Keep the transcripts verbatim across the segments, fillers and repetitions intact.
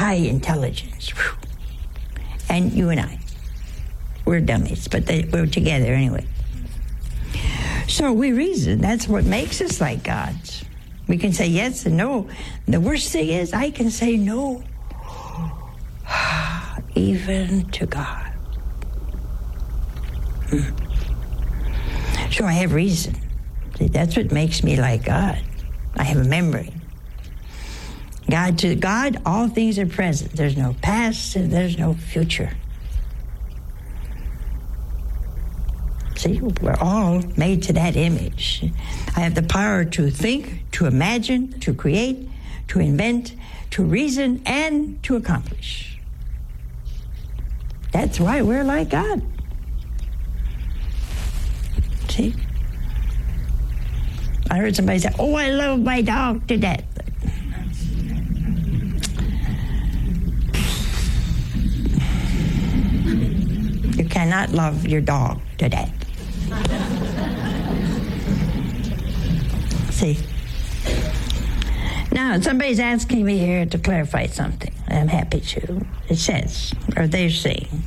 high intelligence. Whew. And you and I, we're dummies, but they, we're together anyway. So we reason. That's what makes us like gods. We can say yes and no. The worst thing is I can say no, even to God. Hmm. So I have reason. See, that's what makes me like God. I have a memory. God, to God, all things are present. There's no past and there's no future. See, we're all made to that image. I have the power to think, to imagine, to create, to invent, to reason, and to accomplish. That's why we're like God. See? I heard somebody say, oh, I love my dog to death. You cannot love your dog to death. See? Now, somebody's asking me here to clarify something. I'm happy to. It says, or they're saying,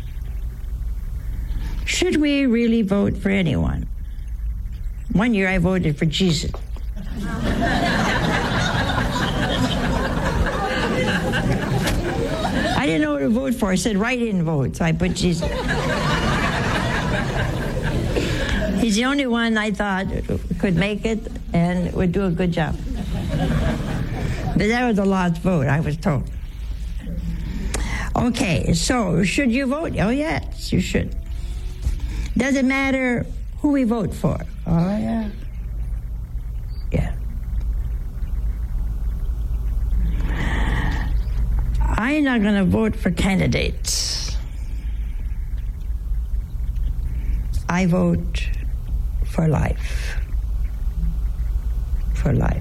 should we really vote for anyone? One year I voted for Jesus. I didn't know what to vote for. I said write-in vote, so I put Jesus. He's the only one I thought could make it and would do a good job. But that was the last vote, I was told. Okay, so should you vote? Oh, yes, you should. Doesn't matter who we vote for. Oh, yeah. Yeah. I'm not going to vote for candidates. I vote for life. For life.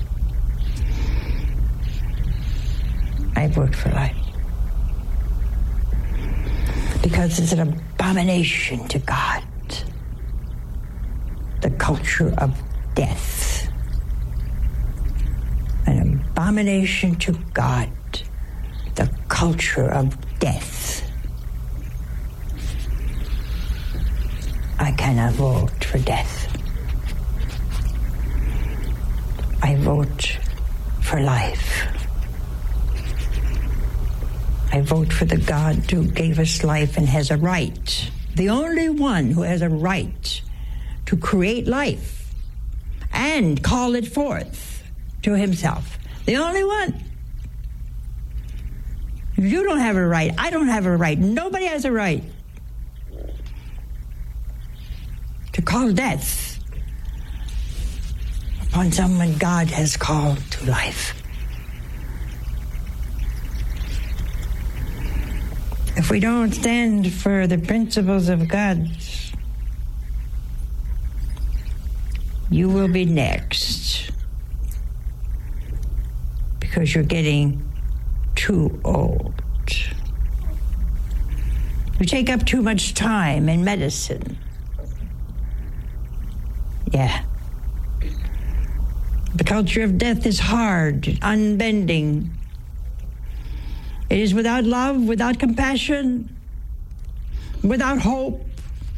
I vote for life. Because it's an abomination to God. The culture of death. An abomination to God. The culture of death. I cannot vote for death. I vote for life. I vote for the God who gave us life and has a right, the only one who has a right to create life and call it forth to himself. The only one. You don't have a right. I don't have a right. Nobody has a right to call death upon someone God has called to life. If we don't stand for the principles of God, you will be next, because you're getting too old. You take up too much time in medicine. Yeah. The culture of death is hard, unbending. It is without love, without compassion, without hope.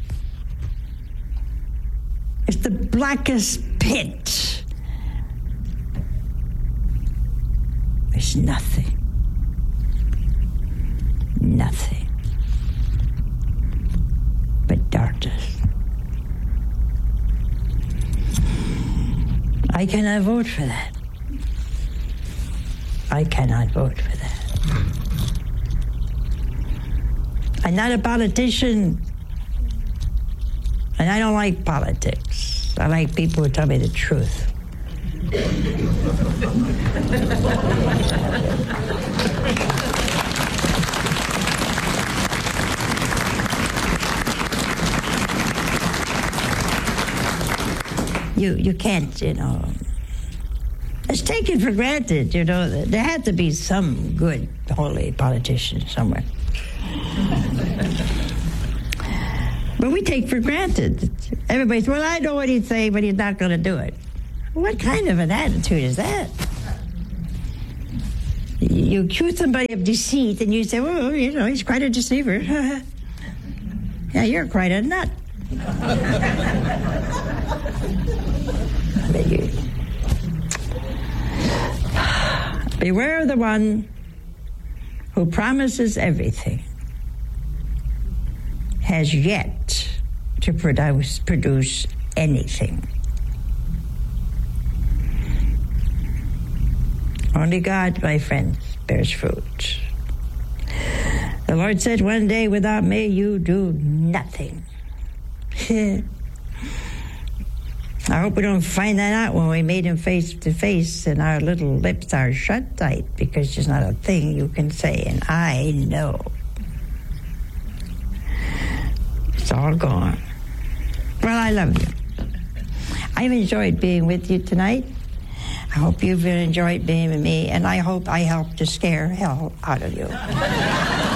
It's the blackest pit. There's nothing. Nothing but darkness. I cannot vote for that. I cannot vote for that. I'm not a politician, and I don't like politics. I like people who tell me the truth. You you can't, you know. It's taken for granted, you know. There had to be some good, holy politician somewhere. But we take for granted. Everybody's, well, I know what he'd say, but he's not going to do it. What kind of an attitude is that? You accuse somebody of deceit, and you say, well, you know, he's quite a deceiver. Yeah, you're quite a nut. But you, beware of the one who promises everything, has yet to produce, produce anything. Only God, my friends, bears fruit. The Lord said, one day without me you do nothing. I hope we don't find that out when we meet him face to face and our little lips are shut tight, because there's not a thing you can say, and I know. It's all gone. Well, I love you. I've enjoyed being with you tonight. I hope you've enjoyed being with me, and I hope I helped to scare hell out of you.